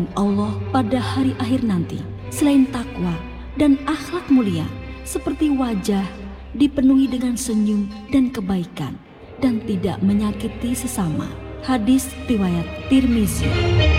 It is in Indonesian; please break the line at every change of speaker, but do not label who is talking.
kedatangan Allah pada hari akhir nanti, selain takwa dan akhlak mulia, seperti wajah dipenuhi dengan senyum dan kebaikan, dan tidak menyakiti sesama. Hadis riwayat Tirmizi.